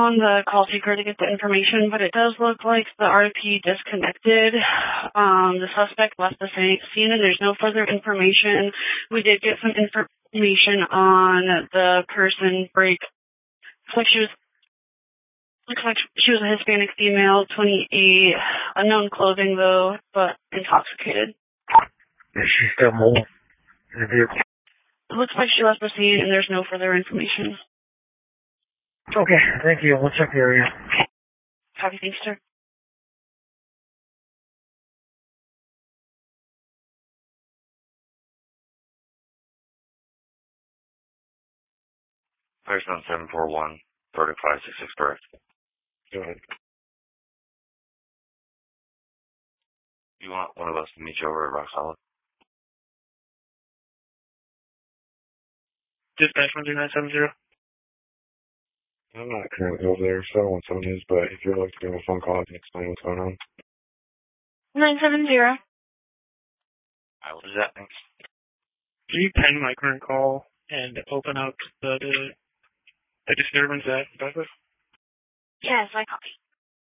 on the call taker to get the information, but it does look like the RP disconnected. The suspect left the scene, and there's no further information. We did get some information on the person break. Looks like she was a Hispanic female, 28, unknown clothing though, but intoxicated. Is she still mobile in the vehicle? It looks like she left the scene, and there's no further information. Okay, thank you. We'll check the area. Happy thanks, sir. Person on 741, 3566, correct? Go ahead. You want one of us to meet you over at Rock Solid? Dispatch 10970. I'm not currently over there, so I want someone is, but if you'd like to give me a phone call, I can explain what's going on. 970. I will do that, thanks. Can you pen my current call and open up the disturbance at Douglas? Yes, I copy.